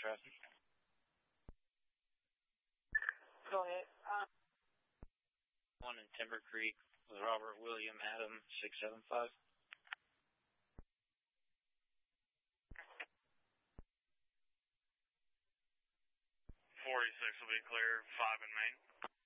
traffic. Go ahead. One in Timber Creek with Robert William Adam 675. 46 will be clear, 5 in Main.